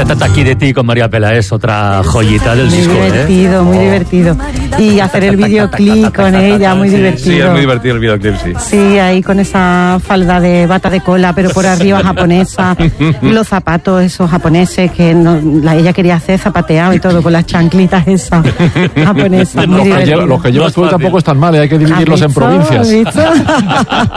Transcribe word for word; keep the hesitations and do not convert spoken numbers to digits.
Aquí de ti con María Peláez, otra joyita del muy disco. Muy divertido, ¿eh? muy oh. divertido. Y hacer el videoclip con ella, muy sí, divertido. Sí, es muy divertido el videoclip, sí. Sí, ahí con esa falda de bata de cola, pero por arriba japonesa. Los zapatos esos japoneses que no, la, ella quería hacer zapateado y todo, con las chanclitas esas japonesas. Muy los, que divertido. lleva, los que llevas tú tampoco están mal, ¿eh? Hay que dividirlos en provincias.